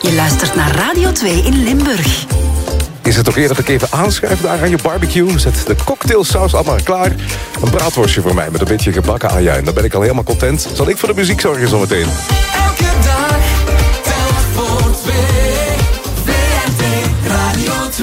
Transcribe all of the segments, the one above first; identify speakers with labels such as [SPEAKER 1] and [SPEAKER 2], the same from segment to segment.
[SPEAKER 1] Je luistert naar Radio 2 in Limburg.
[SPEAKER 2] Is het oké dat ik even aanschuif daar aan je barbecue? Zet de cocktailsaus al maar klaar. Een braadworstje voor mij met een beetje gebakken ajuin. Dan ben ik al helemaal content. Zal ik voor de muziek zorgen zometeen?
[SPEAKER 3] Elke dag, telk voor 2. VRT Radio 2.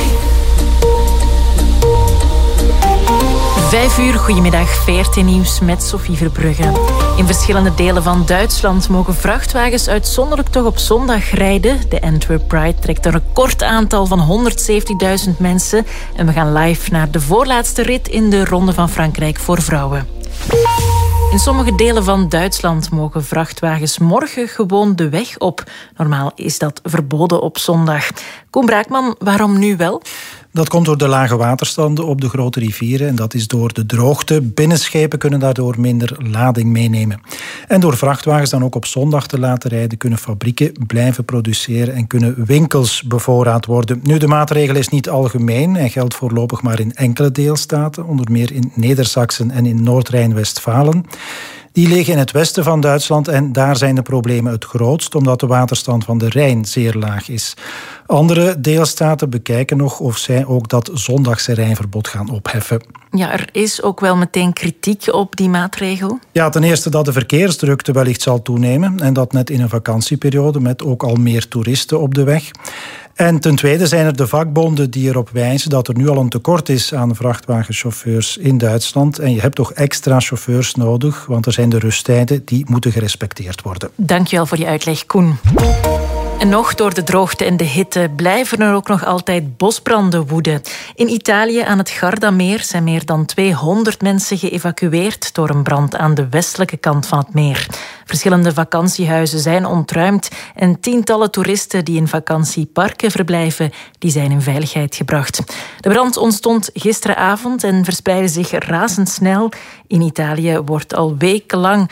[SPEAKER 4] 5 uur, goedemiddag, VRT Nieuws met Sophie Verbrugge. In verschillende delen van Duitsland mogen vrachtwagens uitzonderlijk toch op zondag rijden. De Antwerp Pride trekt een recordaantal van 170.000 mensen. En we gaan live naar de voorlaatste rit in de Ronde van Frankrijk voor vrouwen. In sommige delen van Duitsland mogen vrachtwagens morgen gewoon de weg op. Normaal is dat verboden op zondag. Koen Braakman, waarom nu wel?
[SPEAKER 5] Dat komt door de lage waterstanden op de grote rivieren en dat is door de droogte. Binnenschepen kunnen daardoor minder lading meenemen. En door vrachtwagens dan ook op zondag te laten rijden kunnen fabrieken blijven produceren en kunnen winkels bevoorraad worden. Nu, de maatregel is niet algemeen en geldt voorlopig maar in enkele deelstaten, onder meer in Neder-Saxen en in Noord-Rijn-Westfalen. Die liggen in het westen van Duitsland en daar zijn de problemen het grootst, omdat de waterstand van de Rijn zeer laag is. Andere deelstaten bekijken nog of zij ook dat zondagse rijverbod gaan opheffen.
[SPEAKER 4] Ja, er is ook wel meteen kritiek op die maatregel.
[SPEAKER 5] Ja, ten eerste dat de verkeersdrukte wellicht zal toenemen en dat net in een vakantieperiode met ook al meer toeristen op de weg. En ten tweede zijn er de vakbonden die erop wijzen dat er nu al een tekort is aan vrachtwagenchauffeurs in Duitsland. En je hebt toch extra chauffeurs nodig, want er zijn de rusttijden die moeten gerespecteerd worden.
[SPEAKER 4] Dankjewel voor je uitleg, Koen. En nog door de droogte en de hitte blijven er ook nog altijd bosbranden woeden. In Italië aan het Gardameer zijn meer dan 200 mensen geëvacueerd door een brand aan de westelijke kant van het meer. Verschillende vakantiehuizen zijn ontruimd en tientallen toeristen die in vakantieparken verblijven, die zijn in veiligheid gebracht. De brand ontstond gisteravond en verspreidde zich razendsnel. In Italië wordt al wekenlang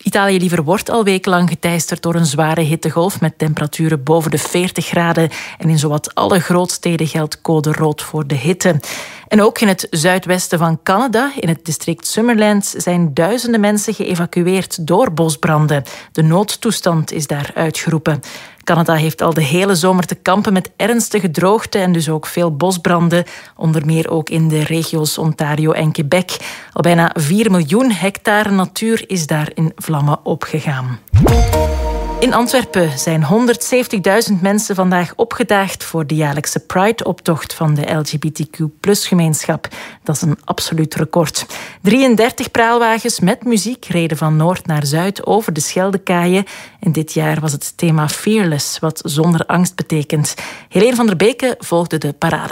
[SPEAKER 4] geteisterd door een zware hittegolf met temperaturen boven de 40 graden. En in zowat alle grootsteden geldt code rood voor de hitte. En ook in het zuidwesten van Canada, in het district Summerland, zijn duizenden mensen geëvacueerd door bosbranden. De noodtoestand is daar uitgeroepen. Canada heeft al de hele zomer te kampen met ernstige droogte en dus ook veel bosbranden, onder meer ook in de regio's Ontario en Quebec. Al bijna 4 miljoen hectare natuur is daar in vlammen opgegaan. In Antwerpen zijn 170.000 mensen vandaag opgedaagd voor de jaarlijkse Pride-optocht van de LGBTQ+-gemeenschap. Dat is een absoluut record. 33 praalwagens met muziek reden van noord naar zuid over de Scheldekaaien. En dit jaar was het thema Fearless, wat zonder angst betekent. Helene van der Beke volgde de parade.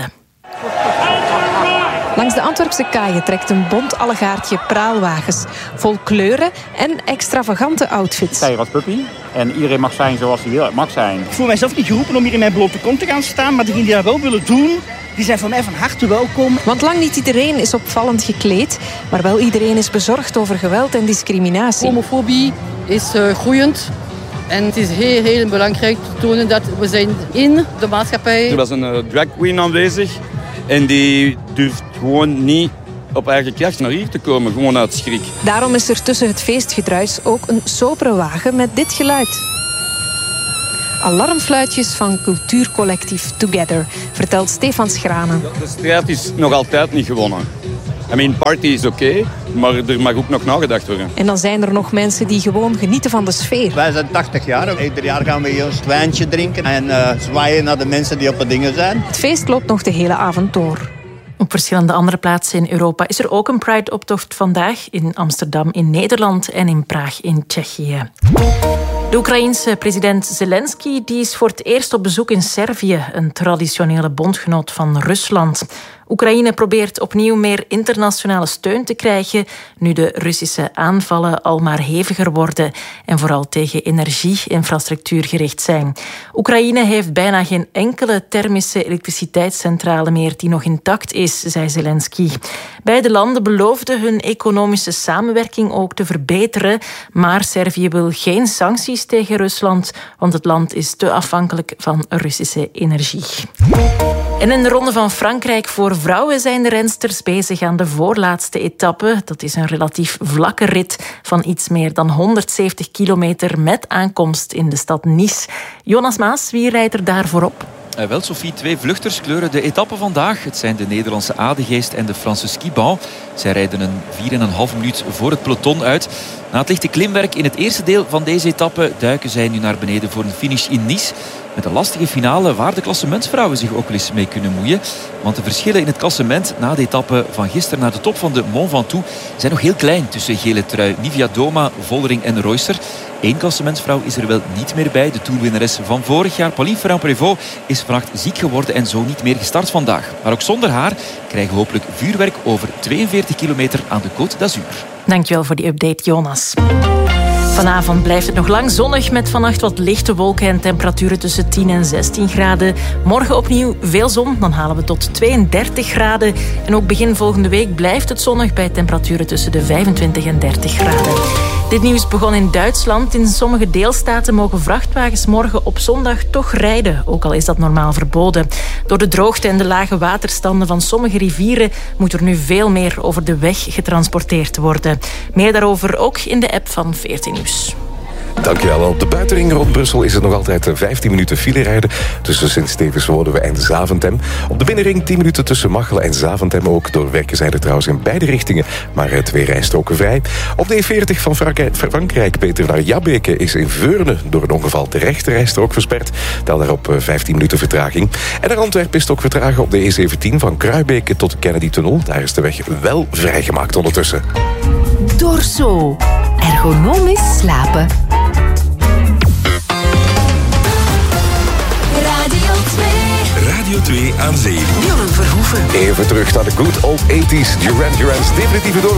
[SPEAKER 6] Langs de Antwerpse kaaien trekt een bont allegaartje praalwagens. Vol kleuren en extravagante outfits.
[SPEAKER 7] Ik was puppy en iedereen mag zijn zoals hij wil. Het mag zijn.
[SPEAKER 8] Ik voel mijzelf niet geroepen om hier in mijn blote kont te gaan staan, maar degenen die dat wel willen doen, die zijn voor mij van harte welkom.
[SPEAKER 6] Want lang niet iedereen is opvallend gekleed, maar wel iedereen is bezorgd over geweld en discriminatie.
[SPEAKER 9] Homofobie is groeiend. En het is heel belangrijk te tonen dat we zijn in de maatschappij.
[SPEAKER 10] Er was een drag queen aanwezig en die durft gewoon niet op eigen kracht naar hier te komen, gewoon uit schrik.
[SPEAKER 6] Daarom is er tussen het feestgedruis ook een sobere wagen met dit geluid. Alarmfluitjes van cultuurcollectief Together, vertelt Stefan Schranen.
[SPEAKER 10] De strijd is nog altijd niet gewonnen. Party is oké, maar er mag ook nog nagedacht worden.
[SPEAKER 6] En dan zijn er nog mensen die gewoon genieten van de sfeer.
[SPEAKER 11] Wij zijn 80 jaar. Ieder jaar gaan we hier ons wijntje drinken en zwaaien naar de mensen die op de dingen zijn.
[SPEAKER 6] Het feest loopt nog de hele avond door.
[SPEAKER 4] Op verschillende andere plaatsen in Europa is er ook een Pride-optocht vandaag. In Amsterdam in Nederland en in Praag in Tsjechië. De Oekraïense president Zelensky die is voor het eerst op bezoek in Servië, een traditionele bondgenoot van Rusland. Oekraïne probeert opnieuw meer internationale steun te krijgen, nu de Russische aanvallen al maar heviger worden en vooral tegen energieinfrastructuur gericht zijn. Oekraïne heeft bijna geen enkele thermische elektriciteitscentrale meer die nog intact is, zei Zelensky. Beide landen beloofden hun economische samenwerking ook te verbeteren, maar Servië wil geen sancties tegen Rusland, want het land is te afhankelijk van Russische energie. En in de Ronde van Frankrijk voor vrouwen zijn de rensters bezig aan de voorlaatste etappe. Dat is een relatief vlakke rit van iets meer dan 170 kilometer met aankomst in de stad Nice. Jonas Maas, wie rijdt er daar voorop?
[SPEAKER 12] Wel, Sophie, 2 vluchters kleuren de etappe vandaag. Het zijn de Nederlandse Adegeest en de Franse Skibau. Zij rijden een 4,5 minuut voor het peloton uit. Na het lichte klimwerk in het eerste deel van deze etappe duiken zij nu naar beneden voor een finish in Nice. Met een lastige finale waar de klassementsvrouwen zich ook wel eens mee kunnen moeien. Want de verschillen in het klassement na de etappe van gisteren naar de top van de Mont Ventoux zijn nog heel klein tussen gele trui Nivia Doma, Vollering en Royster. 1 klassementsvrouw is er wel niet meer bij. De toerwinnares van vorig jaar, Pauline Ferrand-Prévot, is vannacht ziek geworden en zo niet meer gestart vandaag. Maar ook zonder haar krijgen we hopelijk vuurwerk over 42 kilometer aan de Côte d'Azur.
[SPEAKER 4] Dankjewel voor die update, Jonas. Vanavond blijft het nog lang zonnig met vannacht wat lichte wolken en temperaturen tussen 10 en 16 graden. Morgen opnieuw veel zon, dan halen we tot 32 graden. En ook begin volgende week blijft het zonnig bij temperaturen tussen de 25 en 30 graden. Dit nieuws begon in Duitsland. In sommige deelstaten mogen vrachtwagens morgen op zondag toch rijden, ook al is dat normaal verboden. Door de droogte en de lage waterstanden van sommige rivieren moet er nu veel meer over de weg getransporteerd worden. Meer daarover ook in de app van 14 Nieuws.
[SPEAKER 2] Dankjewel. Op de buitenring rond Brussel is het nog altijd 15 minuten file rijden tussen Sint-Stevenswolde en Zaventem. Op de binnenring 10 minuten tussen Machelen en Zaventem ook. Door werken zijn er trouwens in beide richtingen, maar 2 rijstroken vrij. Op de E40 van Frankrijk, Peter, naar Jabbeke is in Veurne door een ongeval de rechte rijstrook versperd. Tel daarop 15 minuten vertraging. En naar Antwerpen is het ook vertragen op de E17 van Kruibeke tot de Kennedy-tunnel. Daar is de weg wel vrijgemaakt ondertussen.
[SPEAKER 1] Dorso. Ergonomisch slapen.
[SPEAKER 13] Radio 2 aan zee.
[SPEAKER 1] Willem Verhoeven.
[SPEAKER 2] Even terug naar de good old 80s. Duran Duran's definitieve door.